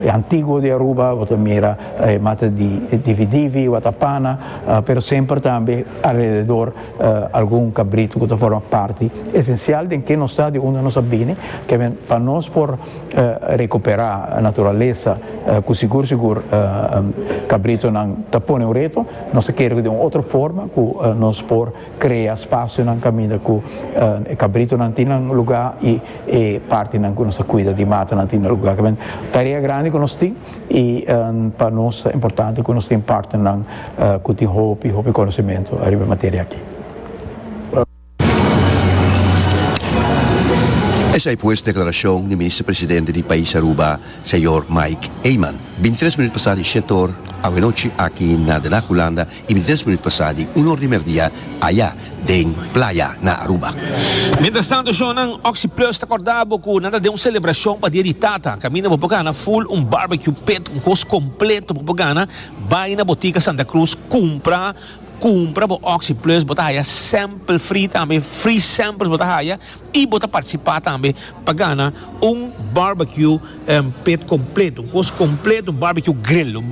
Antiguo de Aruba, wat mira mata di dividivi, Watapana, pero sempre também alrededor algum cabrito que forma parte essencial de que nós estamos onde nós abine, que para nós por recuperar a natureza, com seguro cabrito não tapone o reto, nós queremos de uma outra forma, que nós por criar espaço na caminho, que cabrito não tem lugar e parte não que nós cuida de mata não tem lugar, que tarefa grande que nós temos e para nós é importante que nós temos parte não que o conhecimento a matéria aqui. Essa é a declaração do ministro-presidente do país Aruba, Sr. Mike Eyman. 23 minutos passados, setor, a noite aqui na de la Holanda, e 23 minutos passados, hora de merdia, allá, em Playa, na Aruba. Mientras tanto, John, ang Oxyplus acordado com nada de uma celebração para dia de tata. Camina para Pogana, full, barbecue pit, costo completo para Pogana, vai na botica Santa Cruz, compra o Oxyplus, bota aí sample free também, free samples bota aí e bota participar também para ganhar barbecue pet completo, costo completo, barbecue grill,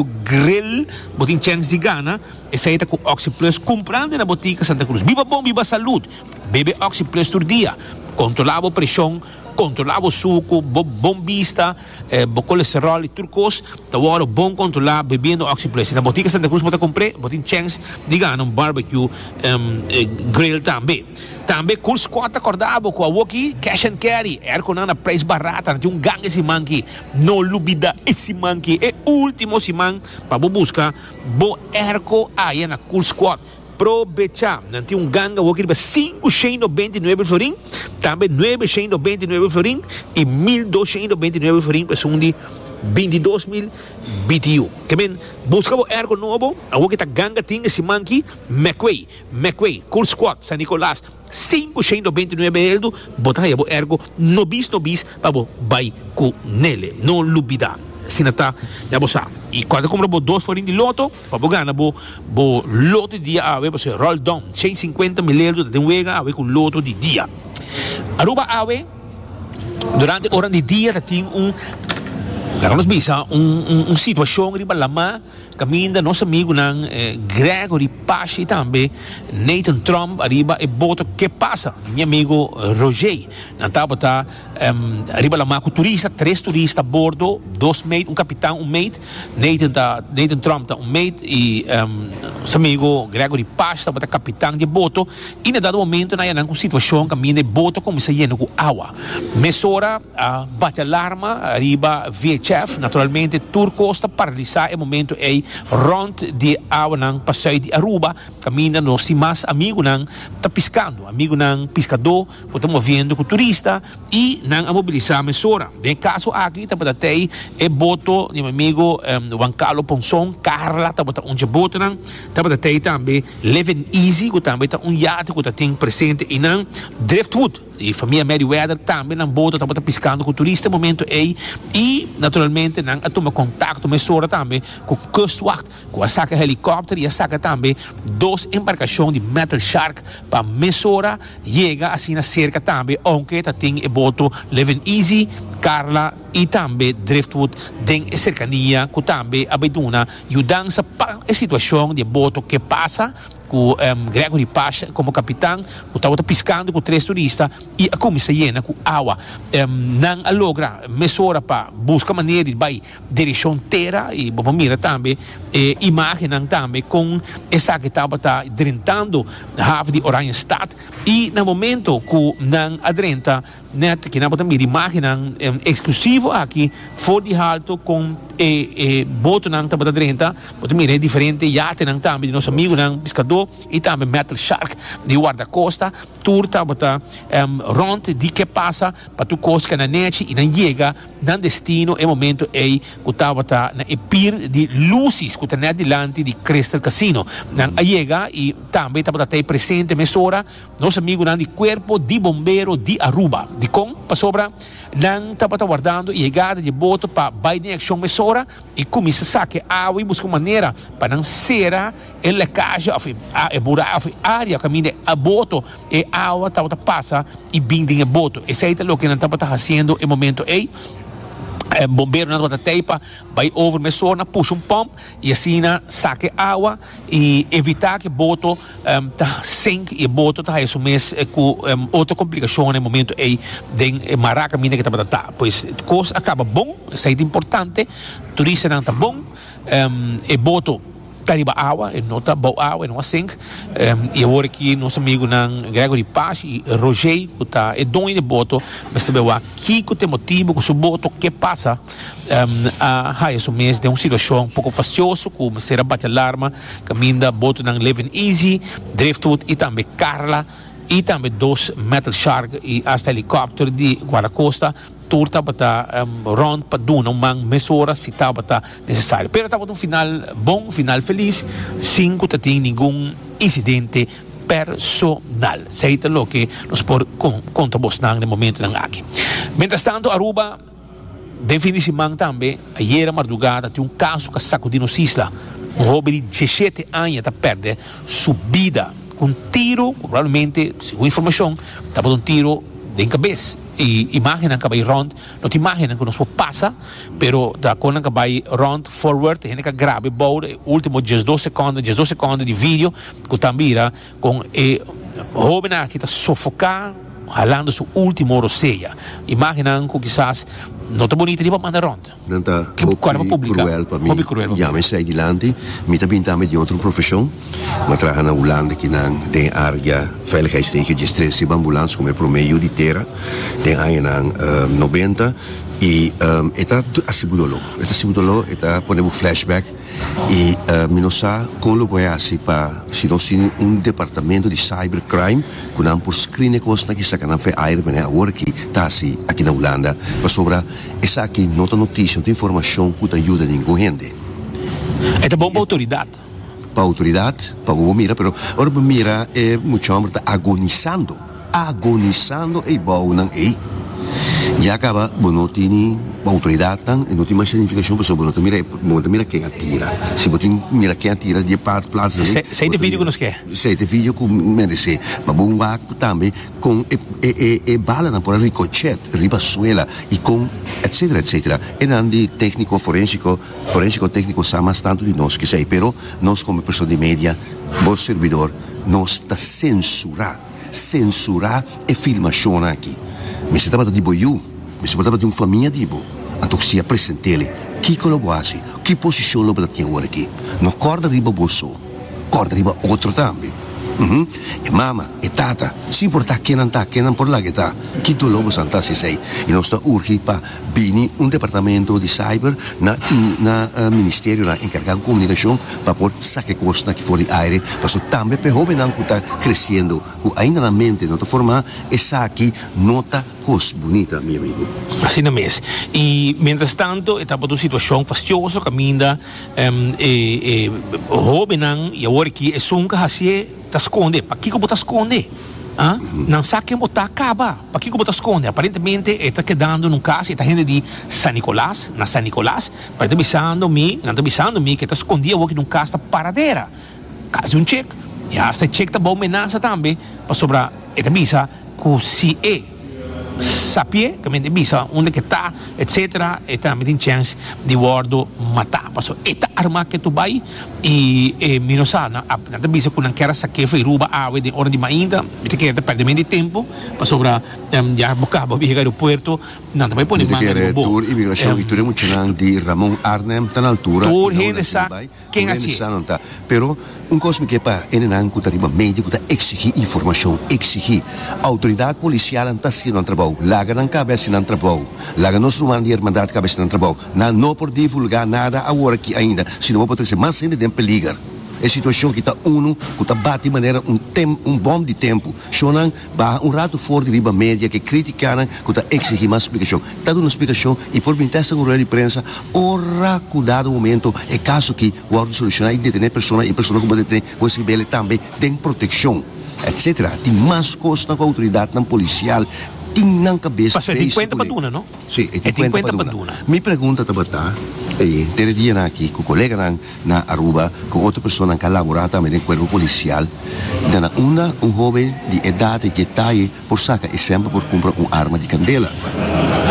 botin chance de ganhar, essa aí tá com Oxyplus comprando na botica Santa Cruz. Viva bom, viva saúde, bebe Oxyplus todo dia, controlava a pressão, controlava o suco, bom vista, bom colesterol e turcos, tá agora bom controlar bebendo Oxyplus. Na botica Santa Cruz bota comprar, botin chance de ganhar barbecue grill também. Também curso 4 acordado com a Woki Cash and Carry, com na preço barata, tem gangue esse manque, não lubida esse manque, é último esse man para buscar bo erco aí na curso 4. Provecha, nanti ganga wakil ba 529 florin, também 929 florin e 1229 florin para sundi 22.000 BTU. Kemen busca o ergo novo, a wakil ta ganga ting esse manki McQuay, Cool Squad, San Nicolás, 529 eldo, botaya bo ergo nobis para bo vai ku nele, não lubida. Sinata já bosa e quando compra bo 2 forinhos de loto para ganhar bo loto de dia ave você roll down 150 mil euros de wega ave com loto de dia Aruba ave durante hora de dia tem nós bisa situação riba lama caminda nosso amigo nan Gregory Pashi também Nathan Trump arriba e boto que passa meu amigo Roger nantaba tá arriba lama com turista 3 turistas a bordo 2 mate capitão mate Nathan Trump tá mate e nosso amigo Gregory Pashi tá capitão de boto e na dado momento na yan com situação caminda e boto começa lleno com água mesora bate alarma arriba VHF naturalmente turco está paralisado e momento é rond de água nang passeio de Aruba caminha nós mais amigo nang tá piscando amigo nang pescador estamos vendo com turista e nang a mobilizar mesora bem caso aqui tá para ter e boto de meu amigo Juan Carlos Ponson Carla tá para boto nang tá para ter também Leven Easy que também tá iate que tá tem presente e nang Driftwood e família Meriwether também nang boto tá para piscando com turista momento é e naturalmente nang a tomar contato mesora também com Kustwacht, com a saca helicóptero e a saca também 2 embarcações de Metal Shark para mesora chega assim na cerca também onde tem e boto Leven Easy Carla e também Driftwood tem cercania que também abandona e dança para a situação de boto que passa com Gregory Pash como capitão, que estava piscando com 3 turistas e a comissão llena com água. Não logra mesora para buscar maneira de ir direção terra e vamos mirar também imagem também com essa que estava drentando a de Oranjestad e no momento que não adrenta net que não também imagem exclusivo aqui fora de alto com boto não estava drenta, vamos mirar diferente iate não também de nosso amigo não pescador e também Metal Shark de guarda-costa tour tabata rond di que passa para tu cosca na net e não chega no destino e momento é que tabata na epir de luzes que está delante de Crystal Casino não chega e também tabata tem presente mesora nosso amigo não de corpo de bombeiro de Aruba de com para sobra não tabata guardando chegada de boto para vai de ação mesora e começa a saque água e busca maneira para não ser a lecagem área caminha a boto e água passa e binding a boto. Esse é o que não está fazendo no momento. bombeiro na outra teipa vai over mesona puxa pump e assim saque água e evitar que boto sink e boto tá isso mês com outra complicação no momento aí de maraca mina que tá pois coisa acaba bom isso é importante turista não tá bom e boto tariba água e nota boa água não assim e agora aqui nosso amigo nan Gregory Paz e Roger que tá e dono de boto mas sabe aqui que tem motivo com o boto que passa a isso mês de uma situação um pouco facioso como será bate alarma caminha boto nan Living Easy Driftwood e também Carla e também dois Metal Shark e hasta helicóptero de Guaracosta turta bata rond para duna uma mesura se tá bata necessário. Pero tá um final bom, final feliz, sem que tenha nenhum incidente personal. Seita lo que nos por conta vos no momento não aqui. Mientras tanto, Aruba definitivamente também ayer madrugada tem caso que sacudiu nos isla. Jovem de 17 anos está perde sua vida com tiro, provavelmente, segundo informação, estava um tiro de cabeça. E imaginan que vai rond, não te imaginan que nos passa, pero da quando que vai rond forward, tem que grave board, último 12 segundos de vídeo, que também com o jovem que está sufocado, jalando sua última roceia. Imaginan que quizás não está bonito de mandar rond. Não está cruel para mim. Já me sai adiante, me também de outra profissão, mas trabalho na Holanda que tem área veiligheidsteken de estresse e ambulância como é promedio de terra, tem aí na 90 e está assibudolo, está ponendo flashback e minosa com o boiasi para se nós temos departamento de cybercrime que não por screen costa que saca não faz air mas agora que está assim aqui na Holanda para sobra essa aqui nota notícia, nota informação que ajuda ninguém gente. É bom para autoridade. Para autoridade, para o mira, pero ora mira é muito homem está agonizando e bom não é. E acaba bonotini autoridade tan e não tem mais significação para sobre mira quem atira se você mira quem atira de plaza sei de vídeo que nos quer sei de vídeo que merece mas bom vaco também com bala na por ricochet ribasuela e com etc e nandi técnico forensico técnico sabe tanto de nós que sei pero nós como pessoa de mídia bom servidor nós está censurar e filmação aqui me se tratta di boiù, mi si tratta di un famiglia di bo. Anto che sia presente ele, chi collaboasi, chi posizione lo potete ora aqui. No corda riba bosso, corda riba outro também. E mama, e tata, si importa che non por la che sta. Chi tu lobo santa si sei. E nostra urchi pa bini un departamento di cyber na ministério na encarregado de comunicação para por saque costa que for de aire, para também per jovem não está crescendo, ainda na mente não forma essa aqui nota coisa bonita, meu amigo. Assim mesmo. E mientras tanto, estava uma situação fastidiosa, caminha jovem não e agora que é sunca assim tá esconde, para que botar esconde? Não sabe quem botar acaba, para que botar esconde? Aparentemente está quedando num caso, está gente de San Nicolás, na San Nicolás, para está avisando me que está escondido aqui num caso paradeira, caso um check, e essa check tá bom amenaça também, para sobrar, está avisa que se sapie, que me avisa onde que está, etc, e também tem chance de guardo matar, passo, eta arma que tu vai e minosa na avisa que não quer saque foi rouba água de hora de mainda, te quer perdimento de tempo, para sobra já bocava vir ao aeroporto, não também pode mandar no bom. Tour imigração e tudo muito de Ramon Arnem tá na altura. Tour gente sa quem assim. Não tá, pero um coisa que para ele não que tá médico tá exigir informação, exigir autoridade policial não tá sendo um trabalho, laga não cabeça não trabalho, laga nós rumando de irmandade cabeça não trabalho, não por divulgar nada agora aqui ainda, senão pode ser mais ainda de peligro. É situação que está que está bate de maneira um bom de tempo. Chonan ba rato fora de riba média que criticaram que está exigir mais explicação. Está dando explicação e por vintessa com de prensa, ora cuidado momento é caso que o ordem solucionar e detener pessoa e pessoa que pode detener o civil também tem proteção, etc. Tem mais coisas na autoridade, na policial. Tinha cabeça. Passou 50 para Duna, não? Sim, é 50 para Duna. Me pergunta tabata, ter dia aqui com colega na Aruba, com outra pessoa que labora também no corpo policial, dana um jovem de idade que está aí por saca e sempre por comprar uma arma de candela.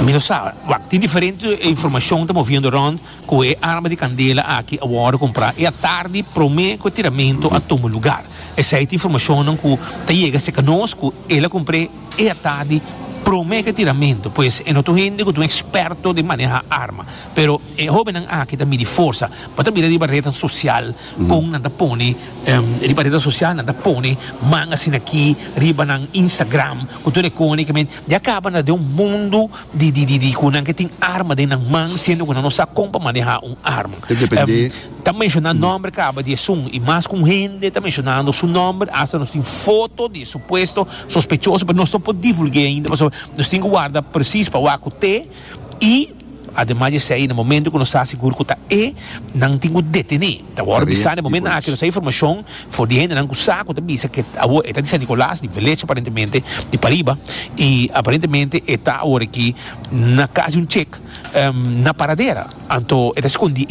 mim não sabe, tem diferente informação que estamos vendo rond com a arma de candela aqui a hora comprar e à tarde promete que o tiramento a todo lugar. Essa é a informação que está chegando conosco, ela comprei e à tarde promete tiramento, pois é noto gente que é um experto de manejar arma, pero é jovem aqui também de força, para também de barreira social com nada pone, de barreira social nada pone, manga assim aqui, riba ng Instagram, com tudo economicamente, já acaba de um mundo de kunang que tem arma de nang man, sendo que não sabe como manejar arma. Está mencionando nome, acaba de som, e mais com gente, está mencionando seu nome, hasta nós tem foto de suposto sospechoso, mas nós não podemos divulgar ainda, mas nós temos que guardar preciso para o ACT e ademais de sair no momento que nós estamos seguros que está não temos que detener. Agora, no momento que nós temos informação, for de gente, não que saco, que está de San Nicolás, de Velete, aparentemente, de Pariba, e aparentemente está agora aqui na casa de check, na paradeira. Então, está escondido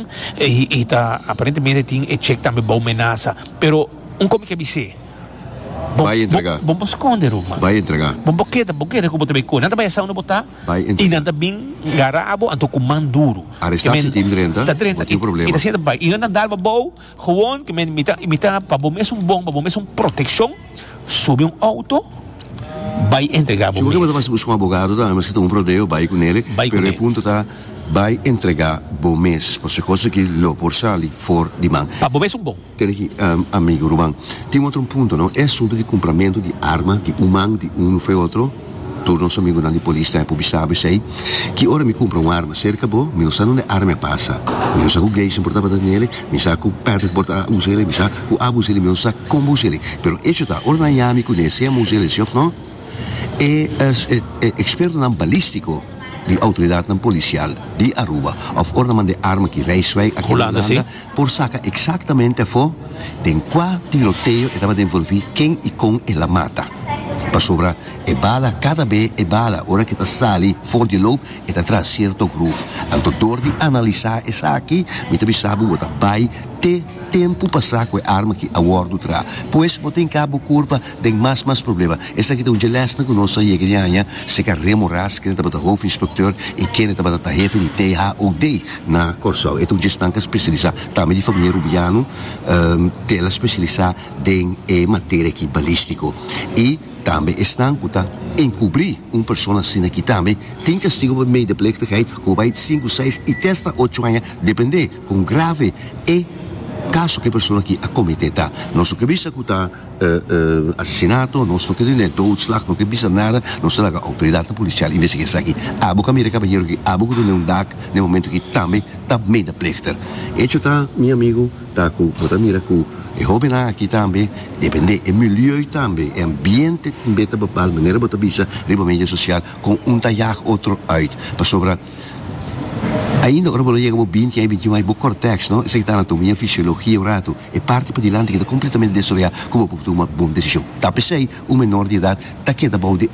e está, aparentemente, tem check também boa ameaça. Pero, como que é isso? Vai entregar. Vamos esconder, Ruma. Vai entregar. Vamos boqueta, que eu botei com. Nada vai ação no botar. Vai entregar. E nada bem garabo, anto com manduro. Arrestasse time 30. Tá 30. Não tem problema. E tá sendo bem. E nada dá bom, gewoon que me imita para bom mesmo bom, para bom mesmo proteção. Sube auto. Vai entregar bom. Se você vai buscar advogado, tá, mas que tem problema, vai com ele. Pero o ponto tá vai entregar bom mês, por coisa que lo por sali for de man. Para bom mesmo bom. Tem aqui, amigo Ruban, tem outro ponto, não? É assunto de compramento de arma, de de foi outro. Todos os amigos da polícia, publicidade, sei que hora me compra uma arma cerca, bom, me não sabe onde a arma passa. Me não sabe o gay se importava nele, me sabe o pet porta usar ele, me sabe o abuso ele, me não sabe como usar ele. Pero isso tá, hora na yami conhecemos ele, se não? É experto na balístico. De autoridade policial de Aruba of ornaman de arma que reiswijk aqui na Holanda por saca exatamente for den qua tiroteio estava envolvido quem e com ela mata para sobra e bala cada vez e bala ora que está sali for de loop e está atrás certo groove anto door de analisar essa aqui me também sabe o que vai ter tempo passar com a arma que a bordo tra pois não tem cabo curva tem mais problema essa aqui tem um gelesta que nós aí que ganha se que remoras que está para o inspector e que está para a jefe de THOD na Corsol é um gestanca especializado também de família rubiano tela especializada em matéria que balístico e também estão a encobrir uma pessoa assim aqui também tem castigo por meio de plechtigheid como vai 5, 6 e testa 8 anos depender com grave e caso que a pessoa aqui a cometer tá não só que visa que está assassinato não só que tem doodslag não que visa nada não só a autoridade policial investiga aqui a boca mira cabanheiro que a boca do DAC no momento que também está meio de plechter isso tá meu amigo tá com boca mira com e jovem aqui também depende do milieu também o ambiente também tá bepaalde maneira bota visa riba mídia social com talhar outro uit para sobra ainda ora vou chegar ao 20 e 21 ao cortex, não? Essa anatomia, fisiologia, o rato, é parte para dilante que está completamente desorientado como para tomar uma boa decisão. Tá pensei, um menor de idade, tá que da de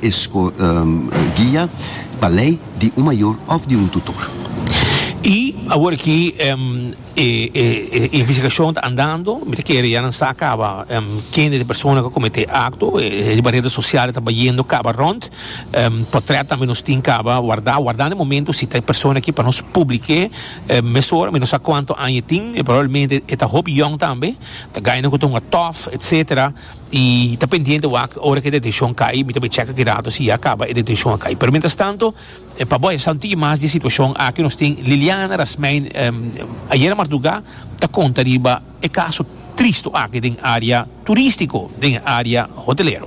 guia, para lei de um maior ou de um tutor. E agora que a investigação está andando, que já não se acaba quem é a pessoa que comete acto, a barreira social está batendo acaba rond, portanto também nos tem que guardar no momento se tem pessoa aqui para nos publicar, mesura, não sei quanto anos tem, provavelmente está hobby young também, está ganhando com uma TOF, etc. E está pendente a hora que a detenção cai, me também checa que rato se acaba a detenção cai. Pero mientras tanto, para boa sentir mais de situação aqui nós tem Liliana Rasmein, ayer madrugada está conta riba é caso triste aqui em área turístico, em área hotelero.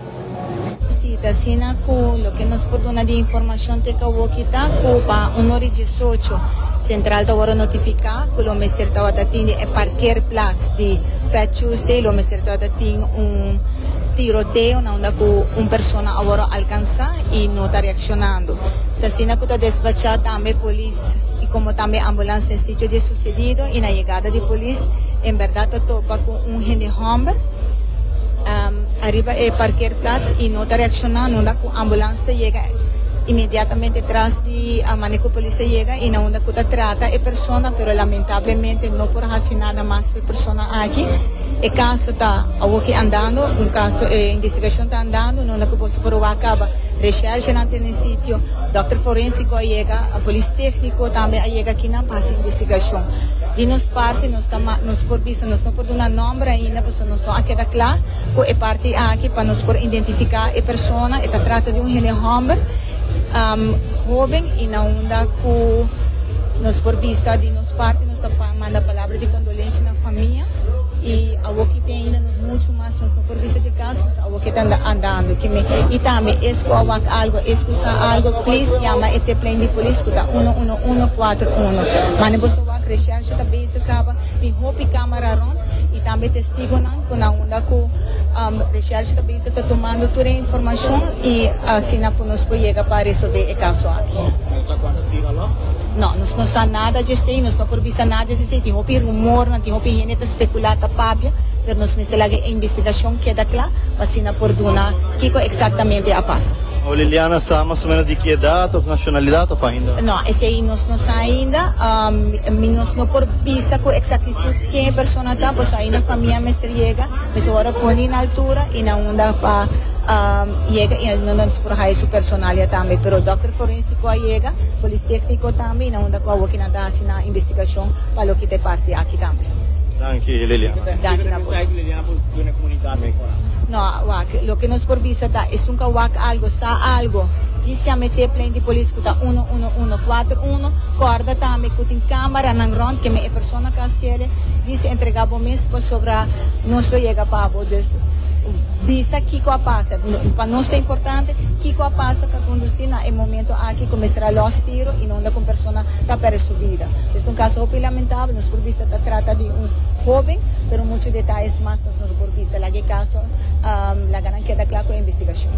Sí, tasina con lo que nos por una de información te acabo quitar para un hora 18 central te voy a notificar que lo me certa watatin e parquear plats de Fat Tuesday lo me certa watatin un tiroteo donde una persona ahora alcanza y no está reaccionando. Tasina que está despachada también policía y como también ambulancia en sitio de sucedido y la llegada de policía en verdad te topa con un gente hombre arriba el parquear plats y no está reaccionando donde la ambulancia llega inmediatamente tras de a manejo policía llega y no onda que trata a persona pero lamentablemente no por hacer nada más a persona aquí o caso está andando, um caso, investigação está andando, não é que posso provar, acaba recherche não tem sítio, doutor forensico chega, a polícia técnico também chega aqui não passa investigação. E nos parte, nos por vista, nos não por dar nome ainda, porque nós não queda claro, que é parte aqui para nos por identificar a pessoa, e está trata de jovem, jovem e não anda com nos por vista de nos parte, nos manda palavra de condolência na família. E a que tem ainda muito mais não por vista de casos, a que está andando e também escuta algo, please chama e te plane de polícia da 11141. Mas você vai crescer, já também se acaba de roupa câmera rond e também testigo não com a onda com recherche também está tomando toda a informação e assim para nós chegar para resolver o caso aqui. Não, nós não sabemos nada de si, nós não por vista nada de si, tem rumor, não tem gente especulada papia, mas nós precisamos de investigação que é daquela, assim por donar o que exatamente a passa. A Liliana sabe mais ou menos de que idade ou nacionalidade ou ainda? Não, esse aí nós não sabemos ainda, nós não por vista com exatitude quem a pessoa está, pois ainda a família me chega, mas agora põe na altura e não dá para chega e não nos por aí sua personalidade também, pero doutor forensico chega, polícia técnico também, não dá com que não dá assim na investigação para o que te parte aqui também. Danke, Liliana. Danke na voz. No, lo que nos por vista da es un algo, dice a meter plane de polícia que está 11141, corda também que tem câmera na rond que me persona que asiele, dice entregar o mesmo sobre nós chega para poder visa que passa, para nós é importante que passa que conduzir no momento aqui começará os tiros e não com pessoa está para subida. Este é um caso muito lamentável, nós por vista trata de jovem, mas muitos detalhes mais nós por vista, lá que caso, lá ganan queda claro com a investigação.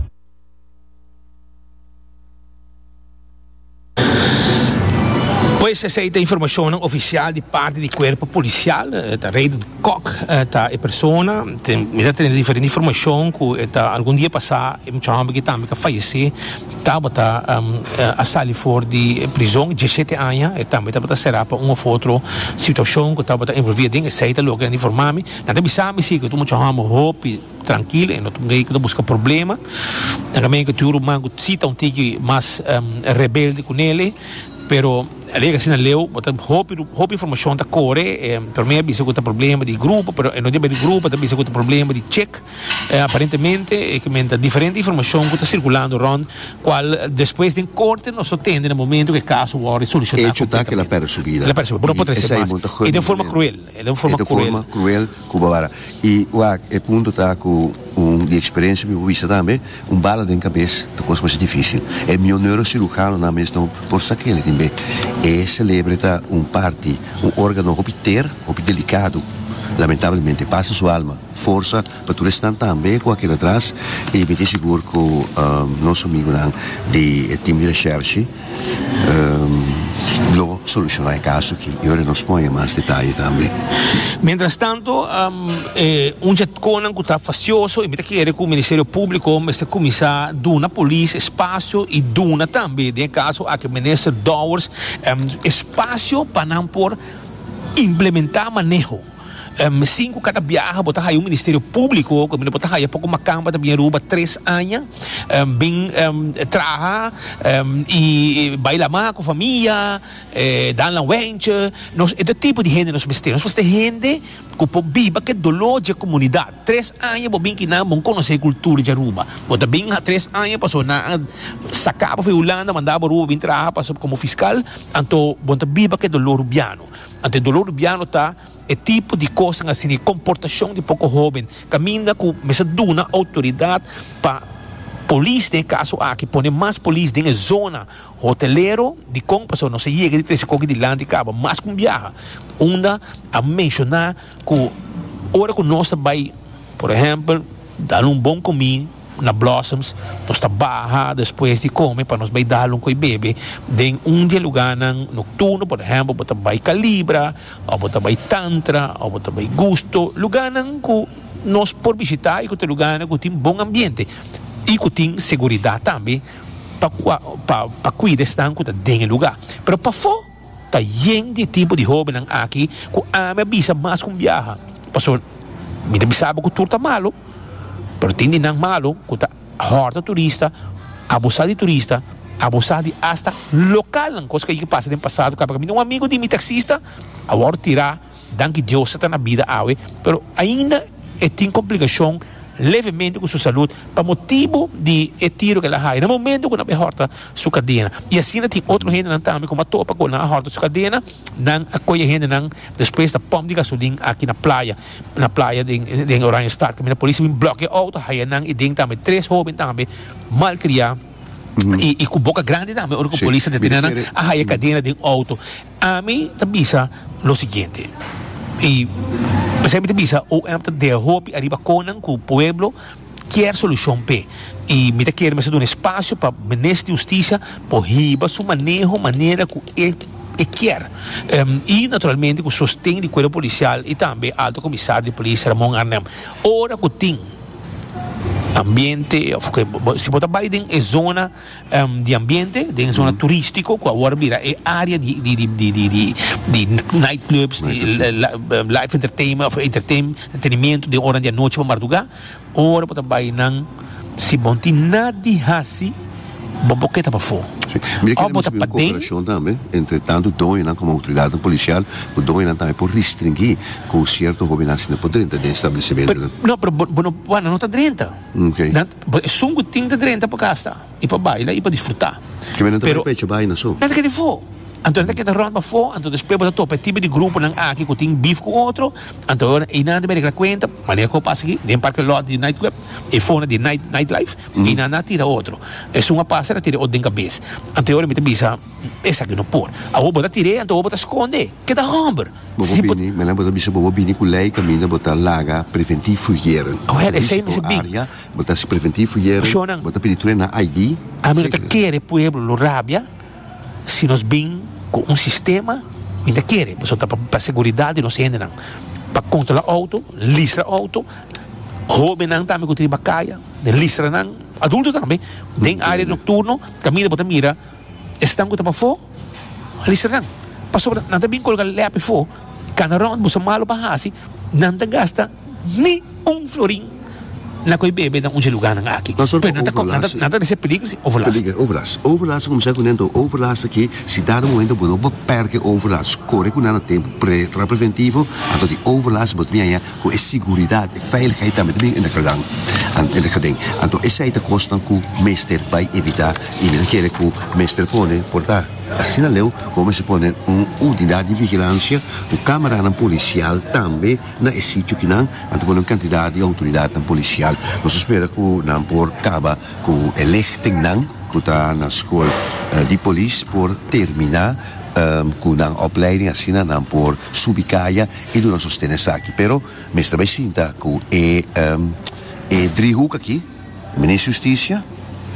Pois essa é a informação oficial de parte do corpo policial, da rede de COC, da pessoa, tem diferente informação que algum dia passado, um que também faleceu, estava a sair fora de prisão, 17 anos, e também estava será para uma outra situação que estava envolvida em essa logo informar-me, nada me sabe se que tu muito hope tranquilo, e não tem que buscar problema, também que tu mango cita tique mais rebelde com ele, pero ali assim leu botar roupa informação da core para mim bisa que problema de grupo pero não de grupo também bisa que problema de check aparentemente que menta diferente informação que está circulando rond qual depois de corte nós atende no momento que caso vai solucionar que la perso vida não pode ser mais e de forma cruel cubara e o ponto tá com de experiência me vista também bala de cabeça é coisa mais difícil é meu neurocirurgião na mesma por saquele também e celebra parte órgão obter delicado lamentavelmente passa sua alma força para tu restar também com aquele atrás e me seguro que nosso amigo de time de recherche lo solucionar o caso que agora nos põe mais detalhes também. Mientras tanto, jet conan que está facioso e me quer que o Ministério Público está começar a dar polícia espaço e dar também, em caso a que o ministro Dowers espaço para não por implementar manejo. 5 cada viaja botar aí o Ministério Público que botar aí pouco macamba também ruba 3 anos bem traha e baila má com família dar la wente nós é do tipo de gente nós temos gente que viva que dolor de comunidade 3 anos bo bem que não bom conhecer cultura de Aruba botar bem 3 anos passou na sacava foi Holanda mandava Aruba bem traha passou como fiscal então botar viva que dolor rubiano ante dolor rubiano tá é tipo de coisa assim, de comportação de pouco jovem, caminha com essa duna autoridade para polícia, de caso aqui, põe mais polícia na zona hoteleiro, de como pessoa não se chega de ter esse coque de lá de cabo, mais com viaja, onde a mencionar que hora que nós vai, por exemplo, dar bom comida, na Blossoms, nós está barra depois de comer para nós vai dar coi bebê de dia lugar noturno, por exemplo, bota vai calibra, ou bota vai tantra, ou bota vai gusto, lugar que nós por visitar e que tem lugar que tem bom ambiente e que tem segurança também para cuidar estão que tem lugar. Pero para fora tá de tipo de jovem aqui que ama bisa mais com viaja. Passou me sabe que tudo está malo, pero tem não malo, que está horta turista, abusar de turista, abusar de hasta local, não coisa que passa no passado, que um amigo de mim taxista, agora tirar, danke Deus está na vida, pero ainda tem complicação levemente com sua saúde, para motivo de tiro que ela faz, no momento que ela horta sua cadena. E assim tem outro gente também, como a topa com a horta sua cadena, não acolhe gente depois da pompa de gasolina aqui na praia de Orange Stad, que a polícia bloqueia o auto, aí não e tem também 3 jovens também mal criados. E com boca grande também, ou com a polícia detendo a cadena de auto. A mim também o seguinte, e mas me bisa o de hope arriba conan com o pueblo quer solução p e me quer mais um espaço para ministro de justiça por riba su maneira que quer e naturalmente com sustento de corpo policial e também alto comissário de polícia Ramon Arnem ora que tem ambiente, se botar Biden é zona de ambiente, é zona turístico, que agora vira é área de nightclubs, de live entretenimento, de hora de noite para madrugar. Ora botar Biden, se monte nada de hasi, bom boqueta para fora. Mira que temos uma cooperação também, entretanto, doinan como autoridade policial, o doinan também por restringir com certo governança não poder dentro do estabelecimento. Não, mas não está dentro. Ok. É sungo tem que dentro para casa e para bailar e para desfrutar. Que não está pecho vai na sua. Nada que de for. Então não tem que ronda fora, então depois para topa tipo de grupo não aqui que tem bife com outro, então e nada me conta, maneira que eu passo aqui, nem parque lot de nightclub, e fone de nightlife, e nada tira outro. É uma pássara tira o denga cabeça. Então eu me bisa essa que não pôr. A botar tirei, então botar esconde, que dá romper. Bobini, me lembro da bisa bobini com lei caminha botar laga preventivo fugieren. Oh, é sei me bem. Botar se preventivo fugieren, botar pedir na ID. A mim não quer pueblo lo rabia, se nos bem com sistema, ainda quer, para segurança não se ainda não. Para controlar auto, listra auto, jovem não também que tem bacaia, listra não, adulto também, tem área noturno, caminha para mira, estão com para fora, listra não. Passou não também colocar lepe fora, canarão, você malo para hasi, não gasta nem florim. Na coi bebe dan unje lugar nang aqui. Nada desse perigo se overlast. Overlast como se conento overlast aqui, se dá um momento bom para perder overlast, corre com nada tempo preventivo, então de overlast bot minha com segurança e veiligheid também in de geding. Então essa é a costa que o meester vai evitar e me quer que o meester pone portar. Assim leu como se põe unidade de vigilância, o câmara policial também na sítio que não, então uma quantidade de autoridade policial. Nós esperamos que não por caba com eleiting não, que está na escola de polícia por terminar com a opleiding assim não por subicaia e do nosso sustentar aqui. Pero mas também sinta que é driehoek aqui, ministro da Justiça.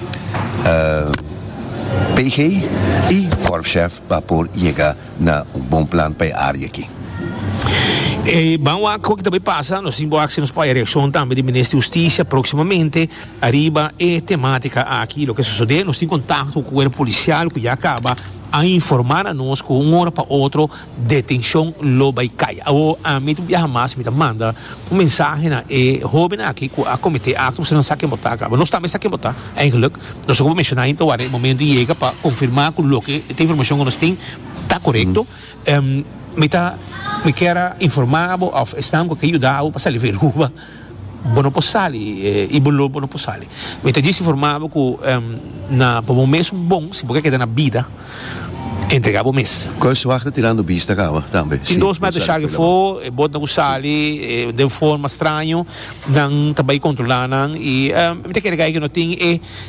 PG e Korpschef para por chegar na bom plano para a área aqui. Vamos a que também passa, nós temos que nos pode a reação também do Ministro da Justiça, proximamente, arriba é temática aqui, o que sucede, nós temos contato com o governo policial, que já acaba a informar a nós que hora para outro detenção lo vai cair. A mim jamais me manda mensagem na jovem aqui a cometer ato, você não sabe quem botar, acaba. Nós também sabemos quem botar, eigenlijk. Nós vamos mencionar então o momento de chega para confirmar que o que a informação que nós temos está correto. Me quer informar of estão que ajudar para sair ver rua. Bono posali e bolo bono posali. Me te disse informavo que na para um mês bom, se porque queda na vida entregava o mês. Quais wachten tirando vista cá também. Em 2 metros já que foi, bota na usali de forma estranho, não também controlando e me te quer que não tem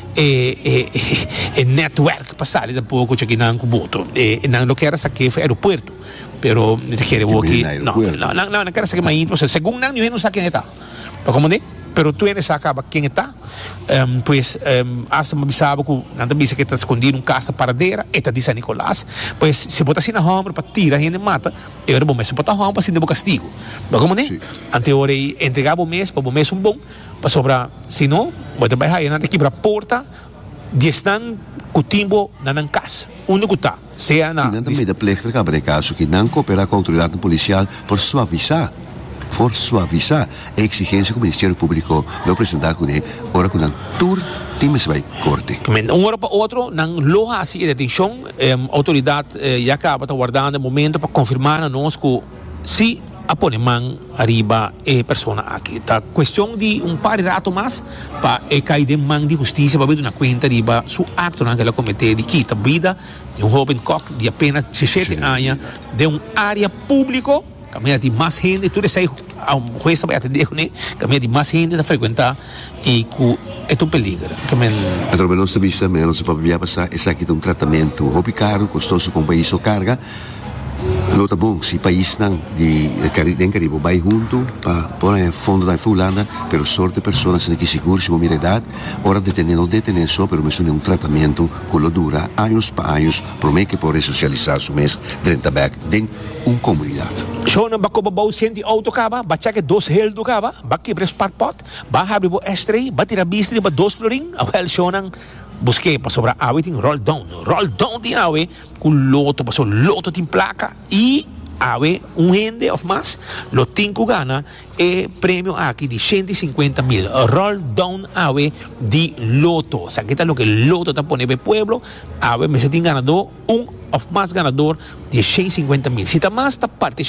network passar de pouco que não com boto. Não lo quero saber foi aeroporto. Pero me te quer aqui. Não quero saber mais íntimo, segundo não sabe quem está. Para como pero tu eres acaba quem está, pues hasta me avisava que nada me disse que está escondido casa paradeira, eta de San Nicolás, pues se botar assim na rua para tirar a gente mata, eu era bom mês, se botar rua para de castigo, para como ante hora entregava o mês, para o mês bom, para sobrar, se não, bota vai aí, nada quebra porta, de estão com o timbo na casa, onde que está, seja na. E não também da pleca acaba de caso que não coopera com a autoridade policial por suavizar for suavizar a exigência que o Ministério Público vai apresentar com ele, ora com um tour times vai corte. Um hora para outro, nang loja assim de detenção, autoridade já acaba de guardar no momento para confirmar a nós que se apone man arriba e persona aqui. Tá questão de par de rato mais para cair de man de justiça para ver uma conta arriba su acto que ela cometeu de quita vida de um jovem coque de apenas 17 anos de área público, caminha de mais gente, tudo isso aí a juez vai atender com ele, caminha de mais gente a frequentar e que é um peligro. Através da nossa vista, não se pode passar, esse aqui é um tratamento hobby caro, custoso com país ou carga. Lota bom, se país não de Caribe vai junto para pôr fundo da Holanda, pero sorte pessoas que seguro se uma idade, hora de detener não detener só, pero mesmo um tratamento que dura anos para anos, promete que pode socializar su mês dentro da uma comunidade. Zo na bako babaw senti auto kaba, ba check dos heldo kaba, ba kibres parpot, ba habri bo estray, ba tirabistri ba dos floring, awel so nang busquei para sobrar awe ting roll down din awe com loto passou loto tin placa e awe rende of mas lo tinco gana e prêmio aqui de 150,000 roll down awe de loto saqueta lo que loto tá pone be pueblo awe me se tin ganador of mas ganador de 150,000 se tá mais tá parte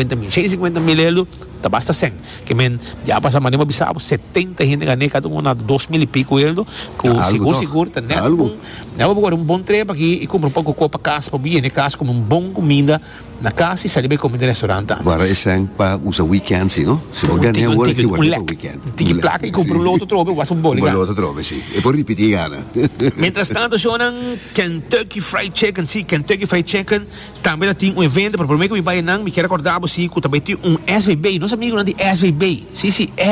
150,000 euro tá basta 100 que men já passa manema bisabo 70 gente ganhei cada um na 2,000 e pico euro com seguro tá né não vou bom trepa aqui e compra pouco copa casa para vir na casa como bom comida na casa e sair bem comer no restaurante agora esse é para usar weekend sim não se for ganhar um weekend tem placa e compra um loto trobe vai um bolo loto trobe sim e pode repetir gana mientras tanto sonan Kentucky Fried Chicken sim Kentucky Fried Chicken também tem evento para prometer que me vai não me quero acordar você que também tem SVB nosso amigo não de SVB sim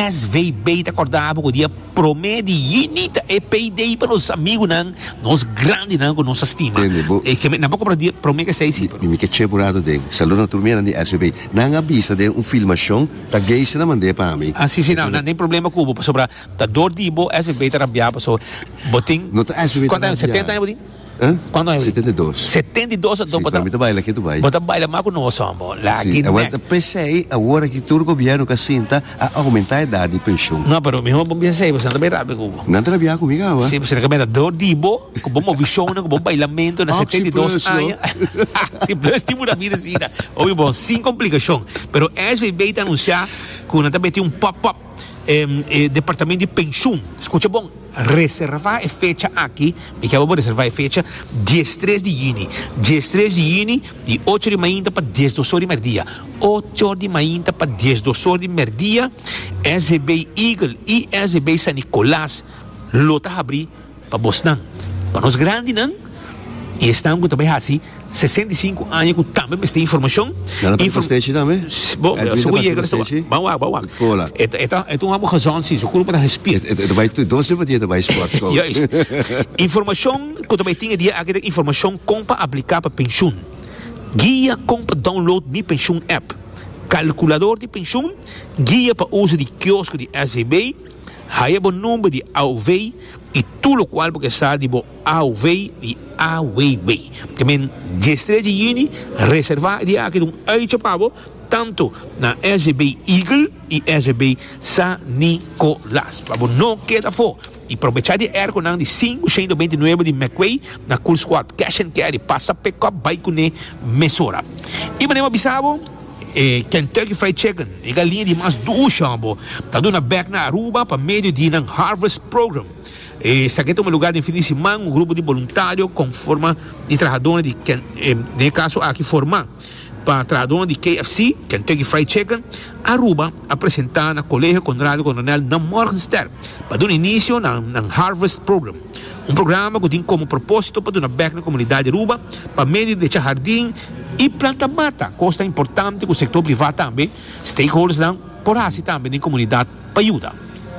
SVB tá acordar porque dia promete unita e payday para os amigos não nós grande não com nossa estima e que na pouco para dia promete que sei sim me que cheburado de salão turmeira de SVB não avisa de filmação tá gay se não mandei para mim sim não tem problema com o sobre tá dor de bo SVB tá rabiar para botin quanto é 70 anos botin quando é 72 então para mim trabalha aqui tu vai bota baila mais com nós amor lá aqui agora pensei agora que todo governo que sinta a aumentar a idade de pensão não pero mesmo bom pensei você não também rápido não trabalhar comigo agora sim você recomenda dor de bo com bom visão com bom bailamento na 72 anos sim plus tipo da vida assim ou bom sem complicação pero SVB tá anunciar que também tem pop-up departamento de pensão escuta bom reservar a fecha aqui me que vou reservar a fecha 13 de junho de 8 de manhã para 10 horas de meio-dia 8 de manhã para 10 horas de meio-dia SVB Eagle e SVB San Nicolás lota abrir para Boston para nós grandes não e estamos também assim 65 anos que também me tem informação informação também bom sou chega vamos é um amo razão se eu para respeito vai tu dois para dia vai esporte informação que também tinha dia aqui informação como para aplicar para pensão guia como para download mi pensão app calculador de pensão guia para uso de quiosco de SVB aí o número de AUV e tudo o qual porque está de AUV e AWV. Também 13 de junho reservar de aqui uitje pabo tanto na SVB Eagle e SVB San Nicolás. Pabo não queda fora. E aproveitar de air com de 529 de McQuay na Cool Squad Cash and Carry passa pick-up bike ne mesora. E manema bisabo Kentucky Fried Chicken e galinha de mais duas chambo tá dando back na Aruba para meio de ng Harvest Program esse aqui é um lugar de fim de semana grupo de voluntário com forma de trabalhadores de caso aqui formar para trabalhadores de KFC Kentucky Fried Chicken Aruba apresentar na Colégio Conrado Coronel na Morgenstern para dar início na Harvest Program programa que tem como propósito para dar back na comunidade de Aruba para meio de jardim e planta mata, coisa importante que o setor privado também, stakeholders não, por assim também na comunidade para ajudar.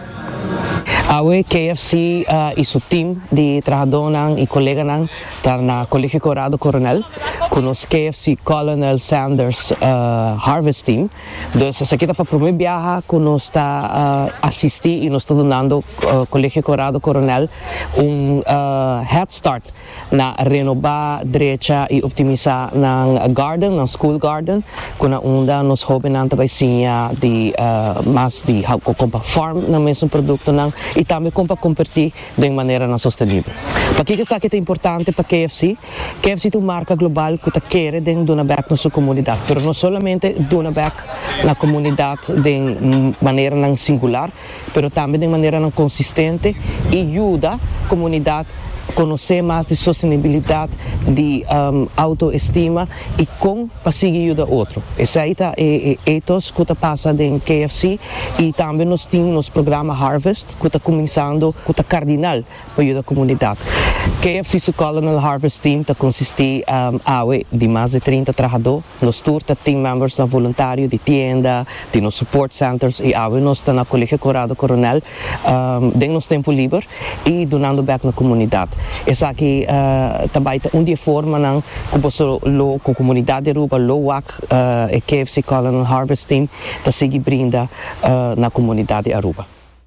A KFC e seu time de trabalhadores e colegas estão na Colégio Conrado Coronel com os KFC Colonel Sanders Harvest Team. Dus sa kita pa promebiaha kung nos está assistir e nos está donando Colegio Corrado Coronel head start na renovar direita e optimizar ng garden, ng school garden, kung naunda nos hobenanta by siya di mas di kompa farm na mesmo produkto ng itami kompa competir de maneira não sustentável. Pakika sa kita importante para KFC tu marca global que quer dentro de uma back na sua comunidade, pero não somente de uma back na comunidade de maneira não singular, pero também de maneira não consistente e ajuda a comunidade conhecer mais de sustentabilidade, de autoestima e com para seguir ajuda outro. Esse aí é ethos que está passando em KFC e também nós temos nos programa Harvest que está começando, que está cardinal para ajudar a comunidade. KFC Colonel Harvest Team está consiste de mais de 30 trabalhadores, nós turta team members na voluntário de tienda, de nos support centers e nós está na Colegio Corrado Coronel, dentro nosso tempo livre e donando back na comunidade. Essa aqui também dia forma não com a comunidade de Aruba, LOAC e KFC Colonel Harvest Team está seguir brinda na comunidade de Aruba.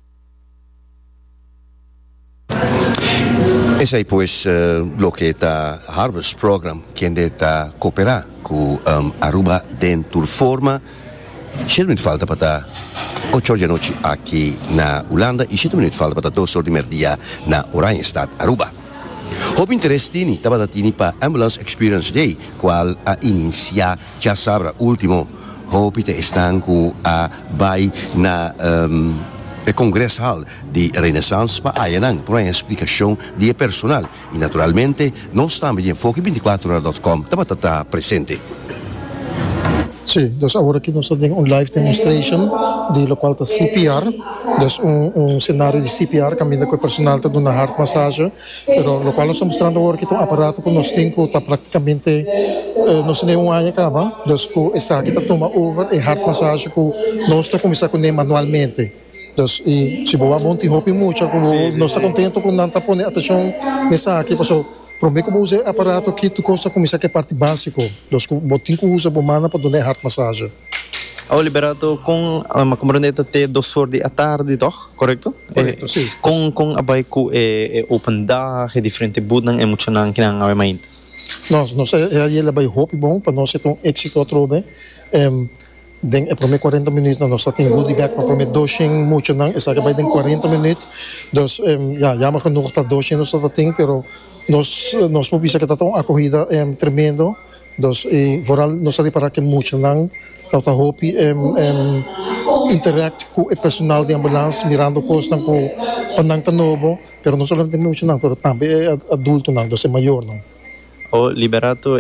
Ese es pues lo que está Harvest Program, quien está coopera con Aruba dentro forma. 7 minutos falta para 8 horas de noche aquí na Holanda y 7 minutos falta para 2 horas de mediodía na Oranjestad, Aruba. Hope interesse tini, tabata tini pa Ambulance Experience Day, qual a inicia já sabra último. Hope te están a vai na o Congresso Hall de Renaissance para ayanang por uma explicação de personal e naturalmente nós também em foque24horas.com está presente. Sim, então agora aqui nós temos live demonstration de lo qual está CPR, então cenário de CPR caminha com o personal está dando heart massage, pero lo qual nós estamos mostrando agora que um aparato que nós temos está praticamente nós temos ano acaba, então essa aqui está toma over e heart massage que nós está começar com manualmente. Então, e se boa bom te hope muito, nós está contento com não tá pondo atenção nessa aqui, passou. Prometo que usa aparato que tu costa começar que é parte básico, dos botin que usa bomana para dar heart massage. Ho liberato com uma comunidade até 2 horas da tarde, toch? Correto? Correto, sim. Com abay ko open da, diferente budang emocional que não é mais. Nós aí ela vai hope bom para nós ter êxito outro bem. Den é prometo 40 minutos, nós está tem good back para prometo 200 muito não, essa que vai den 40 minutos. Dus já mas quando está 200 nós está tem, pero nós podemos que está tão acorrida tremendo. Dus vooral nós reparar que muito não, tá hope interact com o personal de ambulância, mirando costa com panang tanobo, pero não somente muito não, pero também é adulto não, dus é maior não. O liberato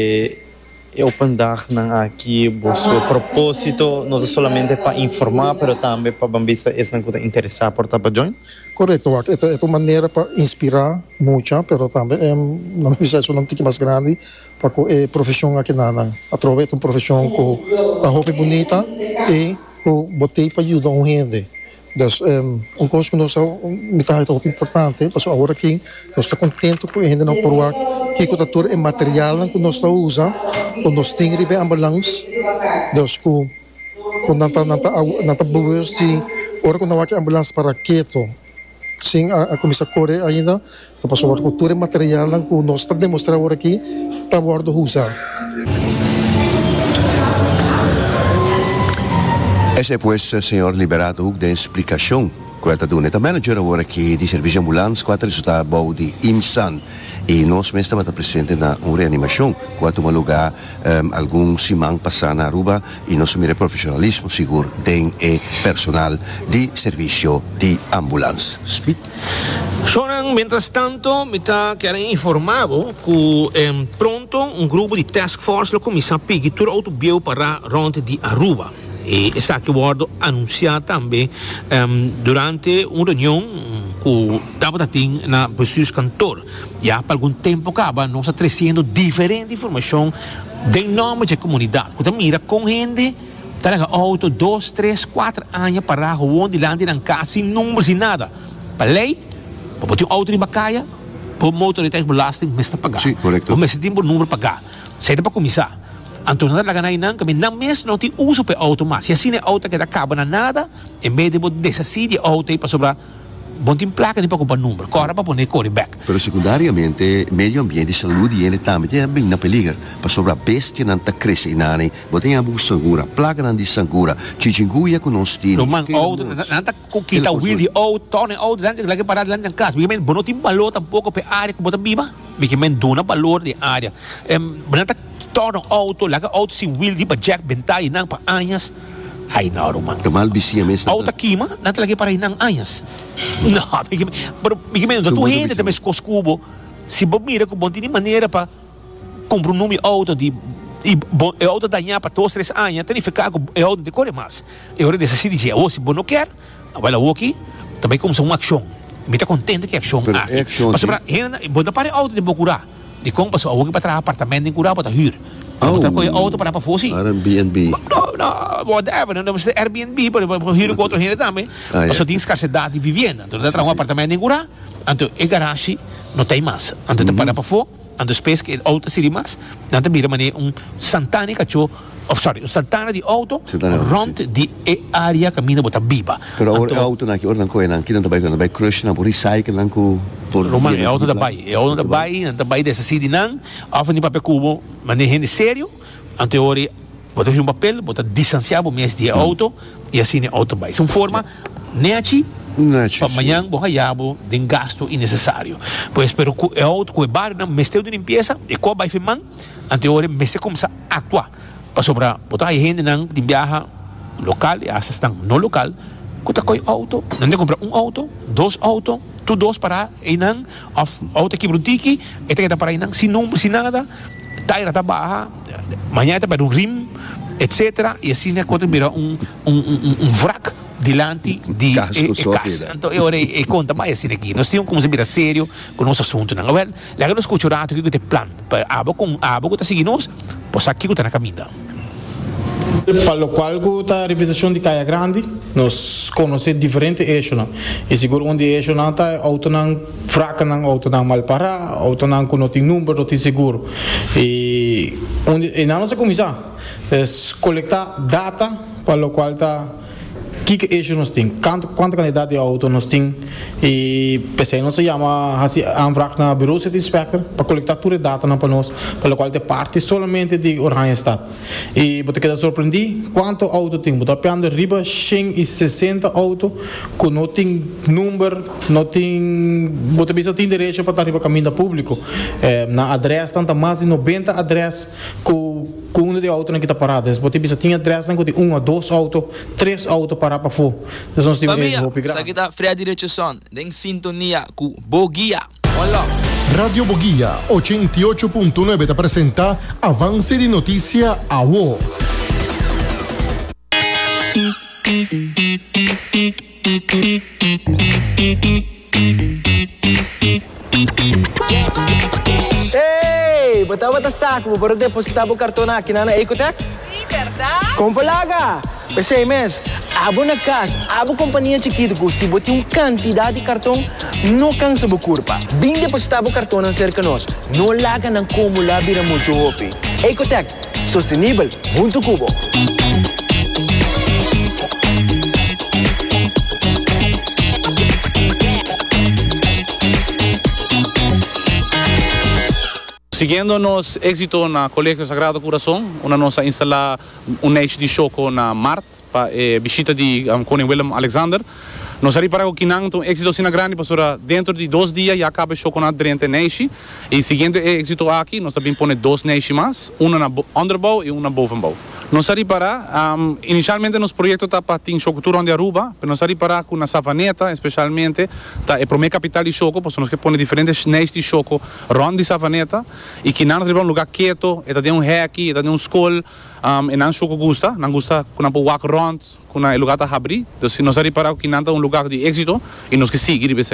open dag nang aqui o propósito não é somente para informar, pero também para bambisa é não que interessar por tapa join. Correto, é uma maneira para inspirar muito, pero também não precisa ser um tique mais grande para a profissão aqui na através uma profissão com a roupa bonita e com botei para ajudar um gente. Dus coisa que nós é muito importante, porque agora aqui nós estamos contentes com a gente não provar que o tator é material que nós usamos, quando nós temos a ambulância, dus quando não está bewust de hora quando nós ambulância para quieto, sim a começar a correr ainda, então passou a cultura material que nós estamos demonstrando agora aqui, está guardado usar. Esse é pues, senhor Liberato, de explicação que está dando. A manager agora aqui de serviço ambulância, que está bom de IMSAN. E nós mesmo estamos presentes na reanimação, que toma lugar algum simão passar na Aruba e nós mira profissionalismo seguro tem personal de serviço de ambulância. Speak. Sonang, mientras tanto, me está querendo informado que pronto grupo de task force lo começa a pedir tudo auto bio para ronde de Aruba. E essa que wordt anunciado também durante uma reunião que estava tendo na bestuurskantoor. Já para algum tempo acaba, nós estamos trazendo diferente informação de nome da comunidade. Quando mira com gente, talaga auto 2, 3, 4 anos para gewoon die land in casa sem números e nada. Para lei, para botar auto em bacaia, para motoriteitsbelasting, mas está pagar. Sim, correto. Mas tem por número pagar. Saída para começar. Então, nada lá ganhar não, que não mesmo não tem uso para auto mais. Se assim é auto que acaba na nada, em vez de decidir auto para sobrar, bom tem placa para comprar número, corre para poner back. Pero secundariamente, meio ambiente, saúde e também tem bem na peligro, para sobrar bestia não tá crescer nani, botem a bus segura, placa não de segura, chinchinguia com nós tem. Roman auto, não tá kita wheel de auto, torne auto, lagi parado lá em casa, porque bom não tem valor tampoco para área que bota biba, porque dona valor de área. Não tá torne auto, lagi auto sem wheel de para jack bentai nang para añas. Ay, no, Roman. Kamal bisia mesmo. Auto quima, não lagi para inang añas. Não, pero tu gente também se coscubo, se bom mira que bom tem maneira para comprar número auto de auto danhar para 2, 3 anos, tem que ficar com auto de correr mais. Eu hora dessa cidade, ou se bom não quer, vai lá aqui, também como uma ação. Me está contente que ação aqui. Mas para bom não para auto de procurar, de como passou aqui para trazer apartamento em curar para hyr. Botar com auto para fosse. Airbnb. Não, whatever, não precisa Airbnb para hyr com outro gente também. Mas só tem escassidade de vivenda. Então dá trazer apartamento em curar, então é garagem não tem mais. Então tem para fora. Ando space que auto seria mais, nanti mira mané Santana cacho, Santana de auto, rond de área caminho bota biba. Pero auto na que orang ko enang kita tambay crush na por recycle lang ko por. Roman auto da bay dessa city nang, afan ni papel cubo, mané gente sério, ante ori bota um papel, bota distanciado mês de auto e assim é auto bay. São forma neachi amanhã borraiabo de gasto innecessário. Pois pero é outro que bar na mesteu de limpeza e co vai firman anterior meste começa a actuar para sobrar botar gente não de viaja local e assistam no local kuta coi auto não comprar auto, 2 auto, tu 2 para e não auto que brutiki e te para não se nada taira tá baixa amanhã tá para rim etc e assim é quando vira wrack dilante di casa. Então eu orei conta mais assim aqui. Nós temos como se vira sério com o nosso assunto, não é? Lá nós escutamos que tem plano. Abo que está seguindo nós, pois aqui que está na caminho. Para o qual a revisação de Caia Grande, nós conhecemos diferentes eixos. E seguro onde eixo não está, auto não fraca, não auto não mal para, auto não com não tem número, não tem seguro. E onde não se começar, é coletar data para o qual está que eixo nós temos, quanta quantidade de auto nós temos e PC não se chama aanvraag na bureau city inspector para coletar toda a data para nós, para o qual é parte somente de organização e você queda surpreendido quanto auto tem, você apeando riba 160 auto que não tem número, não tem, você precisa ter direito para estar riba caminho público na adresse, tanto mais de 90 adresses com um de auto que está parado, você precisa ter adresse que tem 1 a 2 auto, 3 auto para fora. Família, isso aqui está freia direção, em sintonia com Boguia. Olá. Radio Boguia 88.9 te apresenta Avance de Notícia AWO. Hey, bata saco, para depositar o cartão aqui na Ecotec? Sim, verdade? Compalaga! Pensei, mas, abo na casa, abo companhia chiquita, se bote quantidade de cartão, não cansa a curva. Bem depositar o cartão na cerca nós, não laga na como lá vira muito hopi. Ecotec, sustentável, muito cubo. Seguindo nos éxito na Colegio Sagrado Coração, nós instalar eixo de choco na Marte para visita de Koning Willem Alexander. Nós ali para o Kinang, então éxito sina grande, para dentro de 2 dias já acaba o choco na drente neixe. E seguindo éxito aqui, nós também põe 2 neixe mais, uma na onderbouw e uma na bovenbouw. Nós ali para, inicialmente nos projetos está para ter choco tour onde Aruba, mas nós ali para com na Savaneta, especialmente, tá é para minha capital de choco, porque nós que põe diferentes neixe de choco rond de Savaneta, e que nós um lugar quieto, e tá de aqui, e tá de school, e não choco gusta, não gusta com na walk rond, com na lugar tá abrir, então se nós ali para que não tá lugar de êxito, e nós que seguir e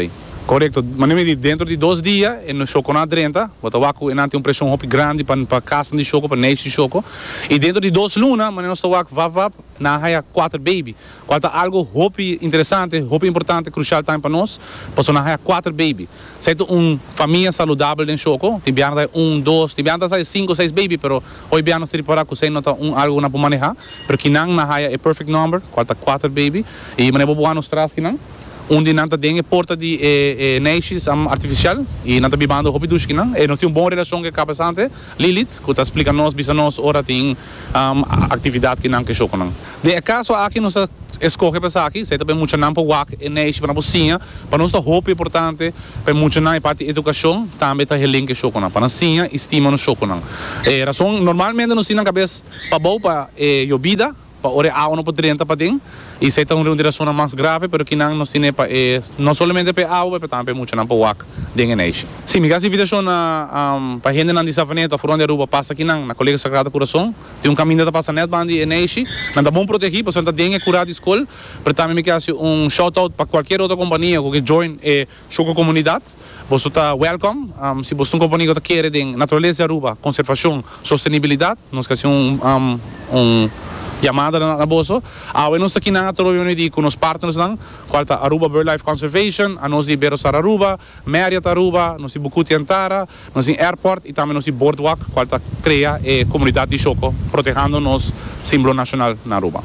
Correcto, mas dentro de 2 dias, no choco na 30, bota waku enante pressão hopi grande para casa de choco, para neixe de choco. E dentro de 2 lunas, mas nós waku vap na raia 4 baby. Quanto algo hopi interessante, hopi importante, crucial time para nós, passou na raia 4 baby. Certo, família saudável em choco, tem biana 1, 2, tem biana 5, 6 baby, pero hoje biana se para que você nota algo na para manejar, pero que não na raia é perfect number, quanto 4 baby, e maneira boa nos traz que não. Onde nanta tem porta de neixes artificial e nanta bibando hopi duski não e nós temos uma boa relação com a capacante Lilith que está explicando nós bisa nós ora tem atividade que não que choco não de acaso aqui nós escolhe para aqui você também muito não para wak e neixe para bocinha para nós tá hopi importante para muito não parte educação também tá link choco não para sim estima no choco não razão normalmente nós temos na cabeça para boa para vida ore a 1 por 30 para dentro e se está uma direção mais grave, pero que não tem para não somente para água, mas também muito não para wak dentro neixe. Sim, me gasta invitação para gente na desafaneta fora de Aruba passa aqui na Colega Sagrado Coração, tem caminho da passa net bandi neixe, não tá bom proteger, porque está dentro curado escola, pero também me gasta shout out para qualquer outra companhia que join choco comunidade. Você está welcome, se você companhia que quer de natureza Aruba, conservação, sustentabilidade, nós queremos chamada na bolsa. Agora nós aqui na Aruba com os partners não, qual tá Aruba BirdLife Conservation, a nós de Berosar Aruba, Marriott Aruba, nós de Bucuti Antara, nós de Airport e também nós de Boardwalk, qual tá cria comunidade de choco, protegendo nos símbolo nacional na Aruba.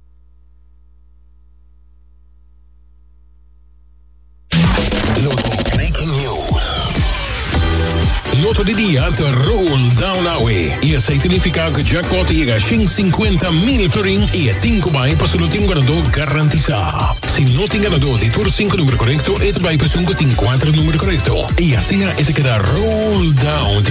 Loto de día te roll down away. Y eso significa que jackpot llega a 50,000 florin y a 5 bay para solo tengo ganador garantizado. Si no tengo ganador de tu 5 número correcto, este bay presión que tiene 4 número correcto. Y así te queda roll down.